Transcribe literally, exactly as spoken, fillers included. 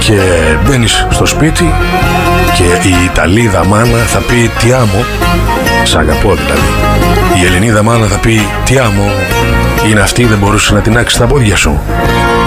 και μπαίνεις στο σπίτι και η Ιταλίδα μάνα θα πει «Τι άμω», σ' αγαπώ δηλαδή. Η Ελληνίδα μάνα θα πει «Τι άμω, είναι αυτή, δεν μπορούσε να τεινάξει τα πόδια σου».